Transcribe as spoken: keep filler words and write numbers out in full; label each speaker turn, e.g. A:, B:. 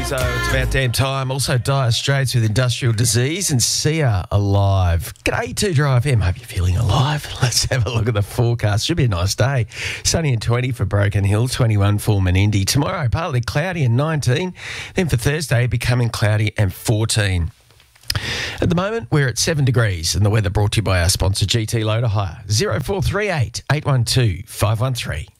A: So it's about damn time. Also, Dire Straits with industrial disease and Sia alive. G'day, two Drive M. Hope you're feeling alive. Let's have a look at the forecast. Should be a nice day. Sunny and twenty for Broken Hill, twenty-one for Menindee. Tomorrow, partly cloudy and nineteen. Then for Thursday, becoming cloudy and fourteen. At the moment, we're at seven degrees, and the weather brought to you by our sponsor, G T Loader Hire. zero four three eight, eight one two, five one three.